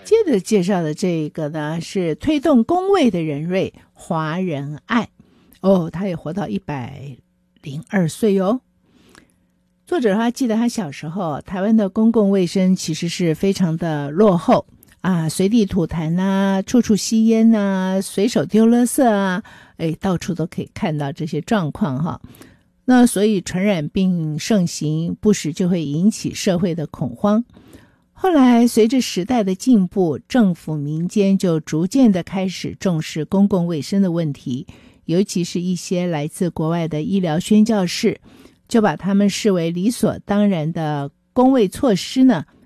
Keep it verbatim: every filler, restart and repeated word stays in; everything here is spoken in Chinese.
接着介绍的这个呢，是推动公卫的人瑞华仁爱。哦，他也活到一百零二岁哦。作者他记得他小时候，台湾的公共卫生其实是非常的落后啊，随地吐痰啊，处处吸烟啊，随手丢垃圾啊，哎，到处都可以看到这些状况哈。那所以传染病盛行，不时就会引起社会的恐慌。后来随着时代的进步，政府民间就逐渐的开始重视公共卫生的问题，尤其是一些来自国外的医疗宣教士，就把他们视为理所当然的公卫措施呢，